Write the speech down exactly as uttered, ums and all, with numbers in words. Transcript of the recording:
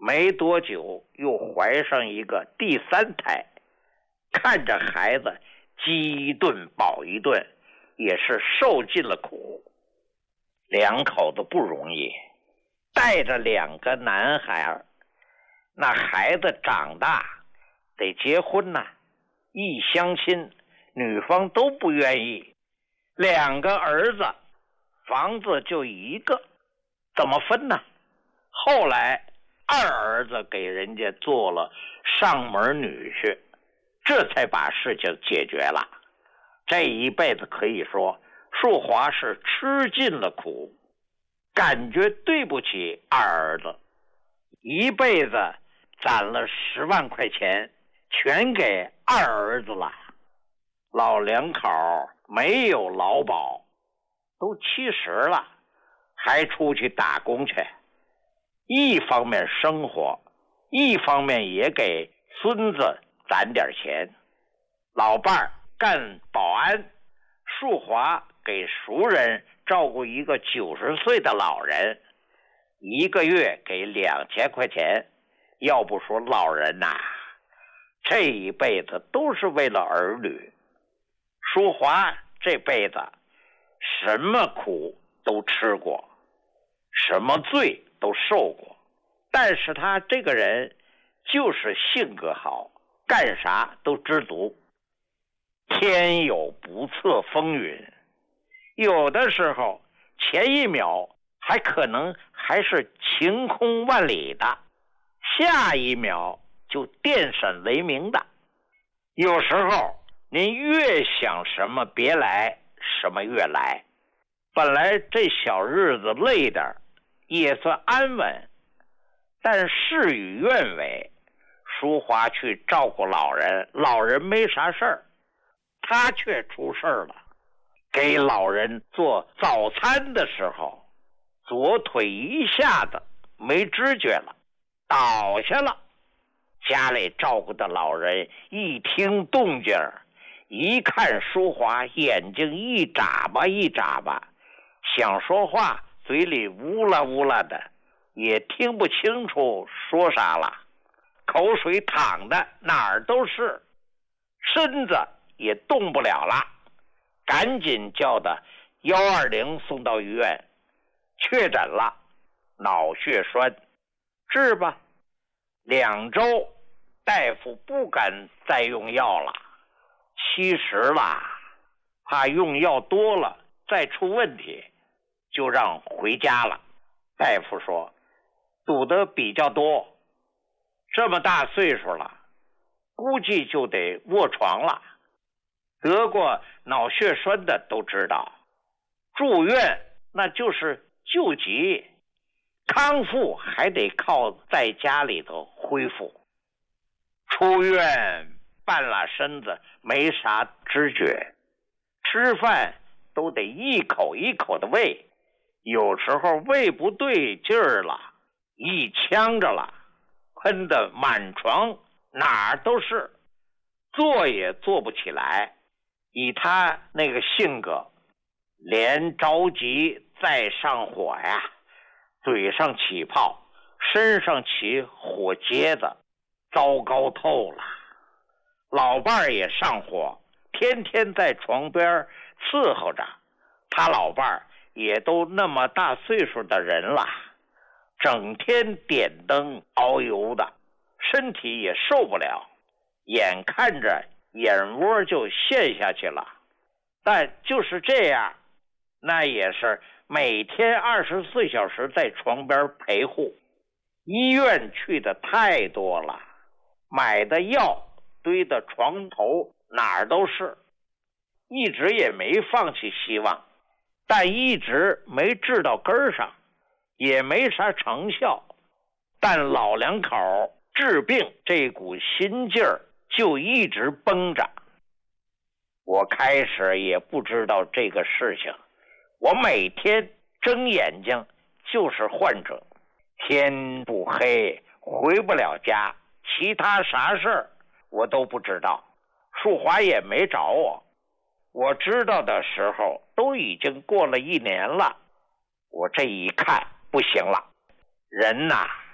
没多久又怀上一个第三胎，看着孩子饥一顿饱一顿，也是受尽了苦。两口子不容易，带着两个男孩，那孩子长大得结婚呐、啊，一相亲女方都不愿意，两个儿子房子就一个，怎么分呢？后来二儿子给人家做了上门女婿，这才把事情解决了。这一辈子可以说淑华是吃尽了苦，感觉对不起二儿子，一辈子攒了十万块钱全给二儿子了。老两口没有劳保，都七十了，还出去打工去，一方面生活，一方面也给孙子攒点钱。老伴儿干保安，淑华给熟人照顾一个九十岁的老人，一个月给两千块钱。要不说老人呐、啊，这一辈子都是为了儿女。淑华这辈子什么苦都吃过，什么罪都受过，但是他这个人就是性格好，干啥都知足。天有不测风云，有的时候前一秒还可能还是晴空万里的，下一秒就电闪雷鸣的。有时候您越想什么别来，什么越来。本来这小日子累点也算安稳，但事与愿违，淑华去照顾老人，老人没啥事儿，他却出事儿了。给老人做早餐的时候，左腿一下子没知觉了，倒下了。家里照顾的老人一听动静，一看淑华，眼睛一眨巴一眨巴，想说话嘴里呜啦呜啦的，也听不清楚说啥了，口水淌的哪儿都是，身子也动不了了，赶紧叫的一二零送到医院，确诊了脑血栓，治吧。两周大夫不敢再用药了，七十了，怕用药多了再出问题，就让回家了。大夫说赌得比较多，这么大岁数了，估计就得卧床了。得过脑血栓的都知道，住院那就是救急，康复还得靠在家里头恢复。出院半拉身子没啥知觉，吃饭都得一口一口的喂，有时候喂不对劲儿了，一呛着了，喷得满床哪儿都是，坐也坐不起来。以他那个性格，连着急再上火呀，嘴上起泡，身上起火疖子，糟糕透了。老伴儿也上火，天天在床边伺候着。他老伴儿也都那么大岁数的人了，整天点灯熬油的，身体也受不了，眼看着眼窝就陷下去了。但就是这样，那也是每天二十四小时在床边陪护。医院去的太多了，买的药堆的床头哪儿都是，一直也没放弃希望，但一直没治到根上，也没啥成效。但老两口治病这股心劲儿就一直绷着。我开始也不知道这个事情，我每天睁眼睛就是患者，天不黑回不了家，其他啥事儿我都不知道。淑华也没找我，我知道的时候都已经过了一年了。我这一看不行了，人呐